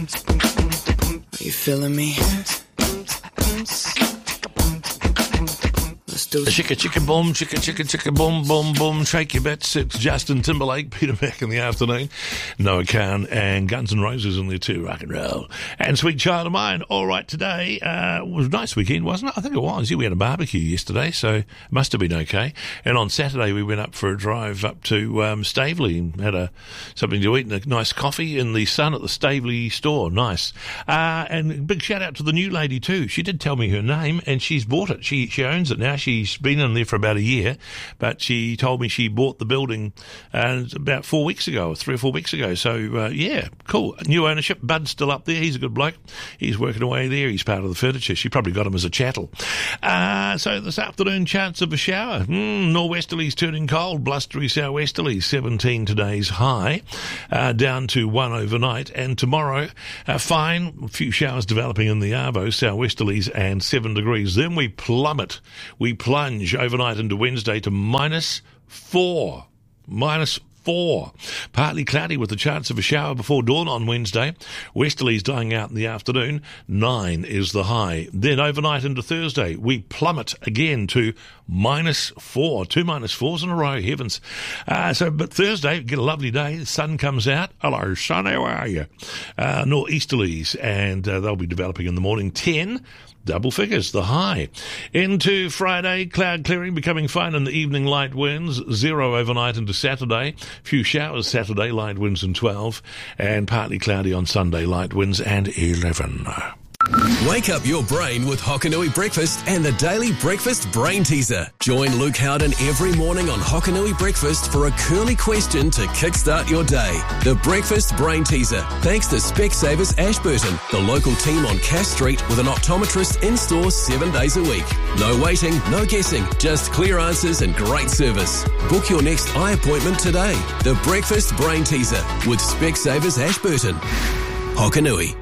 Are you feeling me? Let's do it. Chicka, chicka, boom, chicka, chicka, chicka, boom, boom, boom. Shake your bets. It's Justin Timberlake, Peter Mac in the afternoon, Noah Khan, and Guns N' Roses in there too, rock and roll. And Sweet Child of Mine. All right, today was a nice weekend, wasn't it? I think it was. Yeah, we had a barbecue yesterday, so it must have been okay. And on Saturday, we went up for a drive up to Staveley and had something to eat and a nice coffee in the sun at the Staveley store. Nice. And a big shout out to the new lady too. She did tell me her name, and she's bought it. She owns it now. She's been in there for about a year, but she told me she bought the building about 4 weeks ago, 3 or 4 weeks ago. So, yeah, cool. New ownership. Bud's still up there. He's a good bloke. He's working away there. He's part of the furniture. She probably got him as a chattel. So this afternoon, chance of a shower. Norwesterlies turning cold. Blustery southwesterlies, 17 today's high, down to 1 overnight. And tomorrow, fine. A few showers developing in the Arvo, southwesterlies, and 7 degrees. Then we plummet. We plunge overnight into Wednesday to -4. -4. Partly cloudy with the chance of a shower before dawn on Wednesday. Westerlies dying out in the afternoon. 9 is the high. Then overnight into Thursday, we plummet again to -4. 2 -4s in a row, heavens. But Thursday, get a lovely day. The sun comes out. Hello, sun, how are you? Northeasterlies, and they'll be developing in the morning. 10. Double figures, the high. Into Friday, cloud clearing, becoming fine in the evening, light winds. 0 overnight into Saturday. Few showers Saturday, light winds and 12. And partly cloudy on Sunday, light winds and 11. Wake up your brain with Hokanui Breakfast and the Daily Breakfast Brain Teaser. Join Luke Howden every morning on Hokanui Breakfast for a curly question to kickstart your day. The Breakfast Brain Teaser, thanks to Specsavers Ashburton, the local team on Cass Street with an optometrist in-store 7 days a week. No waiting, no guessing, just clear answers and great service. Book your next eye appointment today. The Breakfast Brain Teaser with Specsavers Ashburton. Hokanui.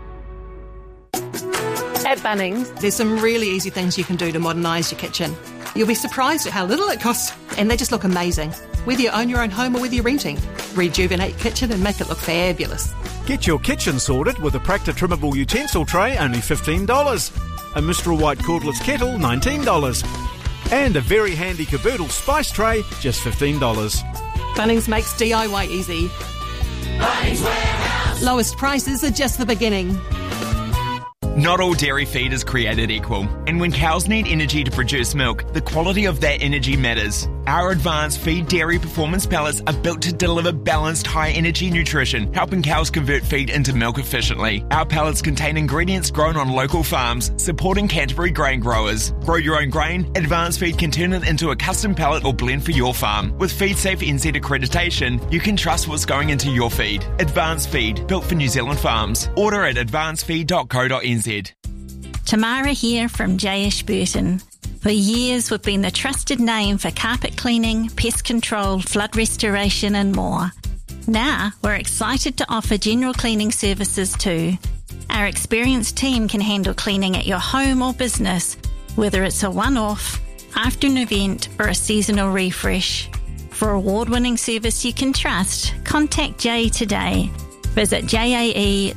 At Bunnings, there's some really easy things you can do to modernise your kitchen. You'll be surprised at how little it costs, and they just look amazing. Whether you own your own home or whether you're renting, rejuvenate your kitchen and make it look fabulous. Get your kitchen sorted with a Practa trimmable utensil tray, only $15. A Mistral White cordless kettle, $19. And a very handy caboodle spice tray, just $15. Bunnings makes DIY easy. Bunnings Warehouse. Lowest prices are just the beginning. Not all dairy feed is created equal, and when cows need energy to produce milk, the quality of that energy matters. Our advanced feed dairy performance pellets are built to deliver balanced, high-energy nutrition, helping cows convert feed into milk efficiently. Our pellets contain ingredients grown on local farms, supporting Canterbury grain growers. Grow your own grain, Advanced Feed can turn it into a custom pellet or blend for your farm. With FeedSafe NZ accreditation, you can trust what's going into your feed. Advanced Feed, built for New Zealand farms. Order at advancedfeed.co.nz. Tamara here from J. Ashburton. For years we've been the trusted name for carpet cleaning, pest control, flood restoration and more. Now we're excited to offer general cleaning services too. Our experienced team can handle cleaning at your home or business, whether it's a one-off, after an event or a seasonal refresh. For award-winning service you can trust, contact Jay today. Visit jae.co.nz.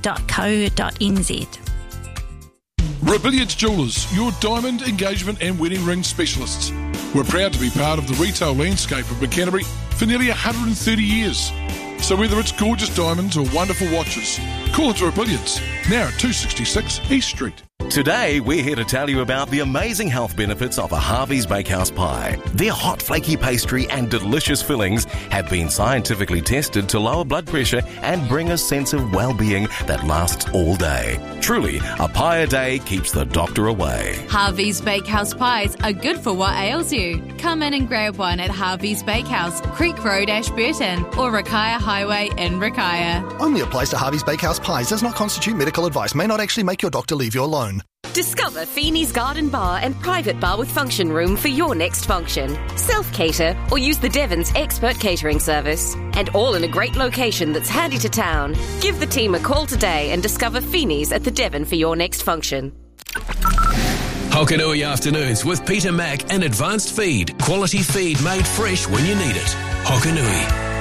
Rebellions Jewellers, your diamond, engagement and wedding ring specialists. We're proud to be part of the retail landscape of Canterbury for nearly 130 years. So whether it's gorgeous diamonds or wonderful watches, call it Rebellions, now at 266 East Street. Today, we're here to tell you about the amazing health benefits of a Harvey's Bakehouse pie. Their hot, flaky pastry and delicious fillings have been scientifically tested to lower blood pressure and bring a sense of well-being that lasts all day. Truly, a pie a day keeps the doctor away. Harvey's Bakehouse pies are good for what ails you. Come in and grab one at Harvey's Bakehouse, Creek Road, Ashburton, or Rakaia Highway in Rakaia. Only applies to Harvey's Bakehouse pies. Does not constitute medical advice. May not actually make your doctor leave you alone. Discover Feeney's Garden Bar and private bar with function room for your next function. Self-cater or use the Devon's expert catering service. And all in a great location that's handy to town. Give the team a call today and discover Feeney's at the Devon for your next function. Hokanui Afternoons with Peter Mac and Advanced Feed. Quality feed made fresh when you need it. Hokanui.